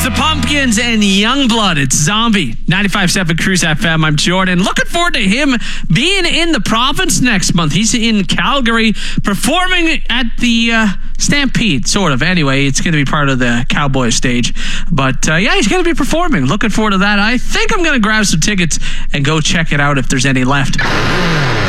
The Pumpkins and Youngblood. It's Zombie. 95.7 Cruise FM. I'm Jordan. Looking forward to him being in the province next month. He's in Calgary performing at the Stampede, sort of. Anyway, it's going to be part of the Cowboy stage. But yeah, he's going to be performing. Looking forward to that. I think I'm going to grab some tickets and go check it out if there's any left.